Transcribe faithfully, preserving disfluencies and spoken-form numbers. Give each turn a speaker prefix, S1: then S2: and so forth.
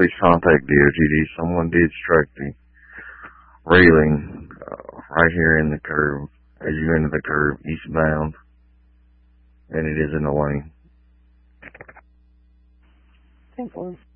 S1: please contact D O T D. Someone did strike the railing uh, right here in the curve, as you enter the curve eastbound, and it is in the lane.
S2: ten four.